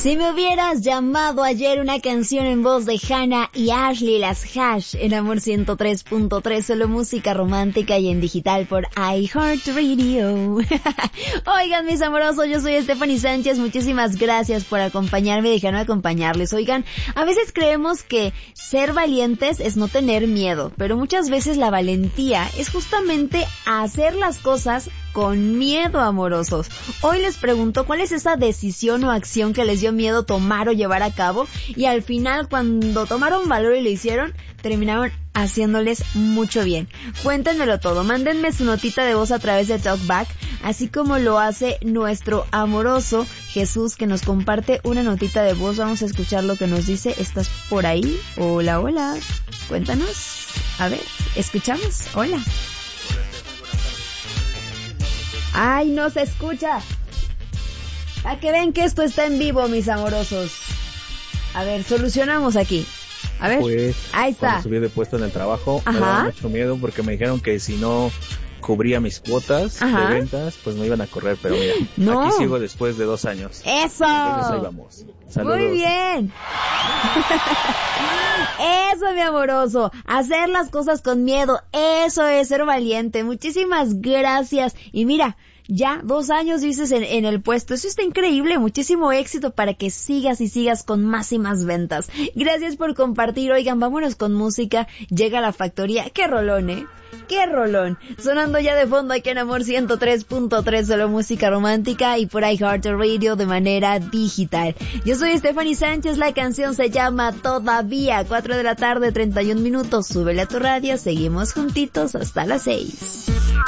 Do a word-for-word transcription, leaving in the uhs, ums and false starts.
Si me hubieras llamado ayer, una canción en voz de Hannah y Ashley, las Hash, en Amor ciento tres punto tres, solo música romántica y en digital por iHeartRadio. Oigan, mis amorosos, yo soy Stephanie Sánchez, muchísimas gracias por acompañarme y dejarme acompañarles. Oigan, a veces creemos que ser valientes es no tener miedo, pero muchas veces la valentía es justamente hacer las cosas con miedo, amorosos. Hoy les pregunto cuál es esa decisión o acción que les dio miedo tomar o llevar a cabo y al final, cuando tomaron valor y lo hicieron, terminaron haciéndoles mucho bien. Cuéntenmelo todo, mándenme su notita de voz a través de Talkback, así como lo hace nuestro amoroso Jesús, que nos comparte una notita de voz. Vamos a escuchar lo que nos dice. ¿Estás por ahí? Hola, hola. Cuéntanos. A ver, escuchamos. Hola. ¡Ay, no se escucha! A que ven que esto está en vivo, mis amorosos. A ver, solucionamos aquí. A ver, pues, ahí está. Cuando subí de puesto en el trabajo, Ajá. me daba mucho miedo porque me dijeron que si no cubría mis cuotas Ajá. de ventas, pues me iban a correr, pero mira, no. aquí sigo después de dos años. ¡Eso! Entonces ahí vamos. Saludos. Muy bien. Eso, mi amoroso. Hacer las cosas con miedo. Eso es ser valiente. Muchísimas gracias. Y mira, ya dos años dices en, en el puesto. Eso está increíble. Muchísimo éxito para que sigas y sigas con más y más ventas. Gracias por compartir. Oigan, vámonos con música. Llega La Factoría. ¡Qué rolón, eh! ¡Qué rolón! Sonando ya de fondo aquí en Amor ciento tres punto tres, solo música romántica y por iHeartRadio de manera digital. Yo soy Stephanie Sánchez, la canción se llama Todavía. cuatro de la tarde, treinta y un minutos. Súbele a tu radio, seguimos juntitos hasta las seis.